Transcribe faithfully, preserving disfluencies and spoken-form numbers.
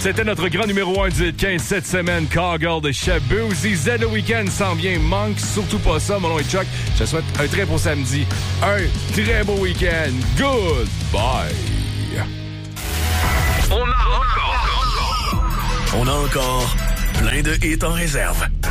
C'était notre grand numéro un du quinze cette semaine, Cowgirl de Shaboozey. Z le week-end s'en vient, manque surtout pas ça. Mon nom est Chuck. Je te souhaite un très beau samedi, un très beau week-end. Good bye. On a encore, on a encore plein de hits en réserve.